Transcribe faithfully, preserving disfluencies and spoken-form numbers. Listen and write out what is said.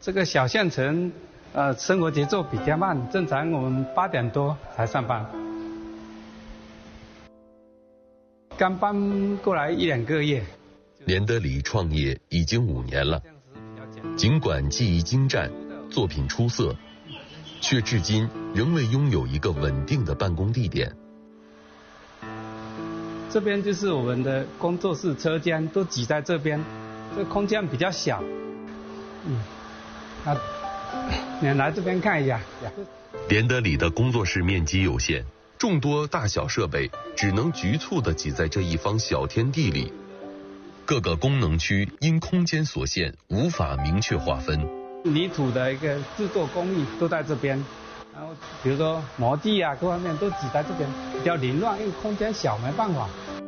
这个小县城，呃，生活节奏比较慢，正常我们八点多才上班。刚搬过来一两个月。 连德里创业已经五年了，尽管技艺精湛，作品出色，却至今仍未拥有一个稳定的办公地点。 这边就是我们的工作室车间，都挤在这边，这空间比较小。嗯，啊，你来这边看一下。 连德里的工作室面积有限，众多大小设备只能局促地挤在这一方小天地里，各个功能区因空间所限无法明确划分。 泥土的一个制作工艺都在这边，然后比如说磨地啊，各方面都挤在这边，比较凌乱，因为空间小没办法。